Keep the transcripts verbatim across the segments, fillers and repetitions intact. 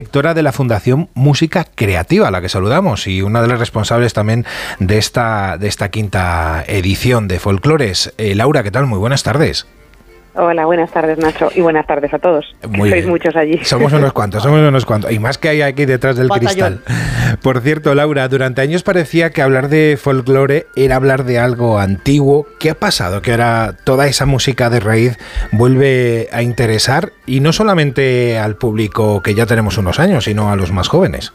Directora de la Fundación Música Creativa, a la que saludamos, y una de las responsables también de esta, de esta quinta edición de Folclores. Eh, Laura, ¿qué tal? Muy buenas tardes. Hola, buenas tardes, Nacho, y buenas tardes a todos. Muy Sois bien. Muchos allí. Somos unos cuantos, somos unos cuantos. Y más que hay aquí detrás del Batallón. Cristal. Por cierto, Laura, durante años parecía que hablar de folclore era hablar de algo antiguo. ¿Qué ha pasado? Que ahora toda esa música de raíz vuelve a interesar, y no solamente al público que ya tenemos unos años, sino a los más jóvenes.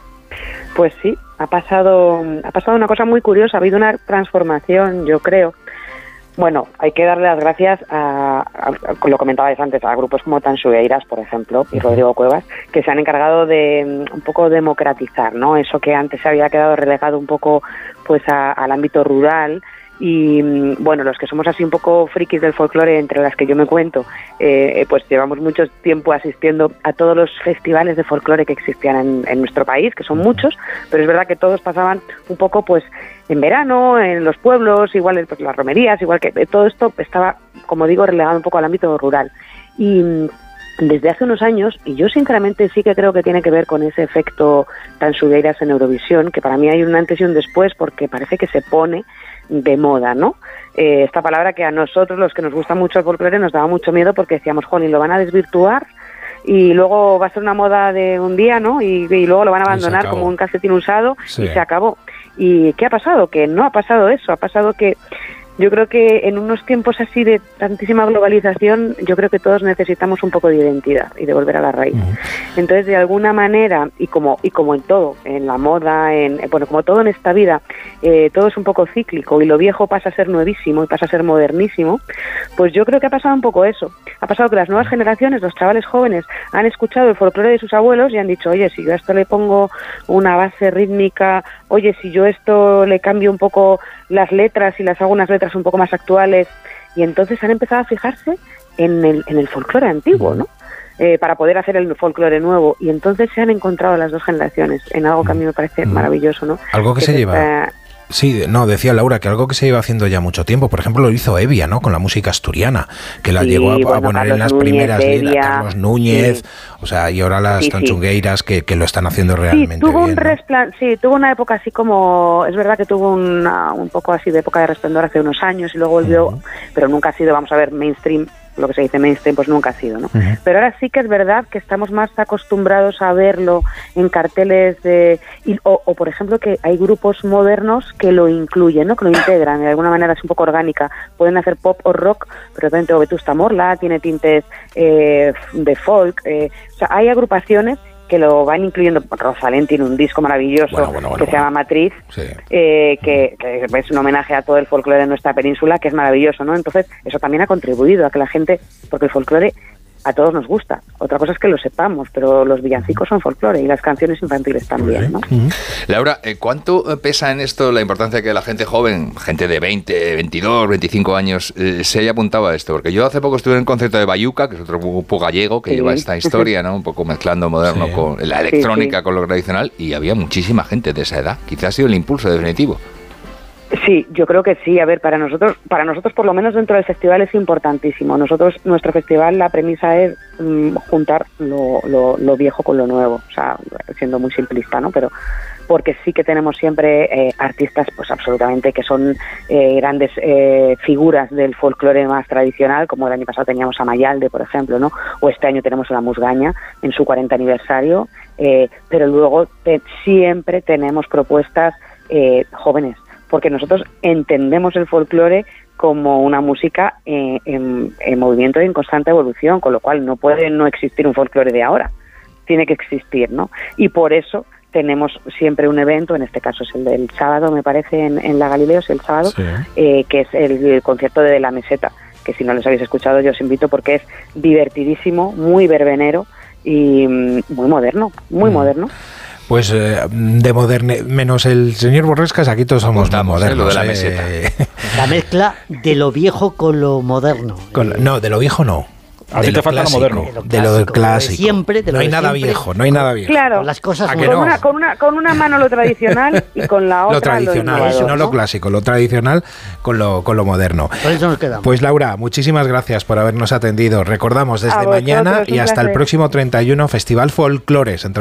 Pues sí, ha pasado, ha pasado una cosa muy curiosa. Ha habido una transformación, yo creo. Bueno, hay que darle las gracias a, a, a lo comentabais antes, a grupos como Tanxugueiras, por ejemplo, y Rodrigo Cuevas, que se han encargado de un poco democratizar, ¿no? Eso que antes se había quedado relegado un poco pues a, al ámbito rural. Y bueno, los que somos así un poco frikis del folclore, entre las que yo me cuento, eh, pues llevamos mucho tiempo asistiendo a todos los festivales de folclore que existían en, en nuestro país, que son muchos, pero es verdad que todos pasaban un poco pues en verano, en los pueblos, igual pues, las romerías, igual que todo esto estaba, como digo, relegado un poco al ámbito rural. Y desde hace unos años, y yo sinceramente sí que creo que tiene que ver con ese efecto Tanxugueiras en Eurovisión, que para mí hay un antes y un después, porque parece que se pone de moda, ¿no? Eh, esta palabra que a nosotros, los que nos gusta mucho el folclore, nos daba mucho miedo porque decíamos, jolín, lo van a desvirtuar y luego va a ser una moda de un día, ¿no? Y, y luego lo van a abandonar como un calcetín usado, sí. Y se acabó. ¿Y qué ha pasado? Que no ha pasado eso, ha pasado que yo creo que en unos tiempos así de tantísima globalización, yo creo que todos necesitamos un poco de identidad y de volver a la raíz. Uh-huh. Entonces, de alguna manera, y como y como en todo, en la moda, en bueno, como todo en esta vida, eh, todo es un poco cíclico y lo viejo pasa a ser nuevísimo y pasa a ser modernísimo, pues yo creo que ha pasado un poco eso. Ha pasado que las nuevas generaciones, los chavales jóvenes, han escuchado el folclore de sus abuelos y han dicho, oye, si yo a esto le pongo una base rítmica, oye, si yo esto le cambio un poco las letras y las hago unas letras un poco más actuales, y entonces han empezado a fijarse en el, en el folclore antiguo, ¿no? Eh, para poder hacer el folclore nuevo, y entonces se han encontrado las dos generaciones en algo que a mí me parece maravilloso, ¿no? Algo que, que se lleva... Está... Sí, no, decía Laura que algo que se iba haciendo ya mucho tiempo, por ejemplo, lo hizo Evia, ¿no? Con la música asturiana, que la sí, llegó a, bueno, a poner Carlos en las Núñez, primeras líneas, Carlos Núñez, sí. O sea, y ahora las sí, Tanxugueiras sí. que, que lo están haciendo realmente sí, tuvo bien, un resplan- ¿no? Sí, tuvo una época así como, es verdad que tuvo una, un poco así de época de resplendor hace unos años y luego volvió, uh-huh. Pero nunca ha sido, vamos a ver, mainstream. Lo que se dice mainstream, pues nunca ha sido, ¿no? Uh-huh. Pero ahora sí que es verdad que estamos más acostumbrados a verlo en carteles de... Y, o, o, por ejemplo, que hay grupos modernos que lo incluyen, ¿no? Que lo integran, de alguna manera es un poco orgánica. Pueden hacer pop o rock, pero también tengo Vetusta Morla, tiene tintes eh, de folk. Eh, o sea, hay agrupaciones que lo van incluyendo. Rosalén tiene un disco maravilloso bueno, bueno, bueno, que se bueno. llama Matriz, sí. eh, que, que es un homenaje a todo el folclore de nuestra península, que es maravilloso, ¿no? Entonces, eso también ha contribuido a que la gente, porque el folclore a todos nos gusta. Otra cosa es que lo sepamos, pero los villancicos son folclore y las canciones infantiles también, ¿no? Uh-huh. Laura, ¿cuánto pesa en esto la importancia de que la gente joven, gente de veinte, veintidós, veinticinco años, eh, se haya apuntado a esto? Porque yo hace poco estuve en el concierto de Bayuca, que es otro grupo gallego que sí. lleva esta historia, ¿no? Un poco mezclando moderno sí. con la electrónica sí, sí. con lo tradicional, y había muchísima gente de esa edad. Quizás ha sido el impulso definitivo. Sí, yo creo que sí. A ver, para nosotros, para nosotros por lo menos dentro del festival es importantísimo. Nosotros, nuestro festival, la premisa es mmm, juntar lo, lo, lo viejo con lo nuevo. O sea, siendo muy simplista, ¿no? Pero porque sí que tenemos siempre eh, artistas, pues absolutamente, que son eh, grandes eh, figuras del folclore más tradicional, como el año pasado teníamos a Mayalde, por ejemplo, ¿no? O este año tenemos a La Musgaña en su cuarenta aniversario. Eh, pero luego te, siempre tenemos propuestas eh, jóvenes, porque nosotros entendemos el folclore como una música eh, en, en movimiento y en constante evolución, con lo cual no puede no existir un folclore de ahora, tiene que existir, ¿no? Y por eso tenemos siempre un evento, en este caso es el del sábado, me parece, en, en la Galileos, el sábado, sí. eh, que es el, el concierto de La Meseta, que si no los habéis escuchado yo os invito porque es divertidísimo, muy verbenero y muy moderno, muy mm. moderno. Pues eh, de moderne, menos el señor Borrescas, aquí todos somos muy modernos. Lo de la meseta. Eh. La mezcla de lo viejo con lo moderno. Con, no, de lo viejo no. A ti te falta lo moderno. De lo, de lo clásico. De siempre, de lo no hay de nada siempre. viejo, no hay nada viejo. Claro, con las cosas con, no? una, con, una, con una mano lo tradicional y con la otra lo tradicional, lo innovador, no, ¿no? Lo clásico, lo tradicional con lo, con lo moderno. Por eso nos quedamos. Pues Laura, muchísimas gracias por habernos atendido. Recordamos desde mañana y hasta el próximo treinta y uno Festival Folclores.